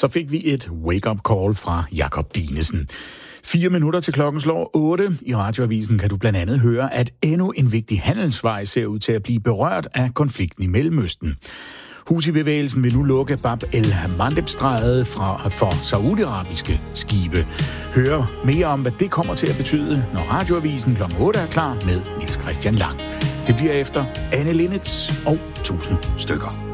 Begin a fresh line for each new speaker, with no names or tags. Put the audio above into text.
Så fik vi et wake-up call fra Jakob Dinesen. 4 minutter til klokken slår 8. I Radioavisen kan du blandt andet høre, at endnu en vigtig handelsvej ser ud til at blive berørt af konflikten i Mellemøsten. Houthi-bevægelsen vil nu lukke Bab el-Mandeb-strædet for saudiarabiske skibe. Hør mere om, hvad det kommer til at betyde, når Radioavisen kl. 8 er klar med Niels Christian Lang. Det bliver efter Anne Linnets og 1000 stykker.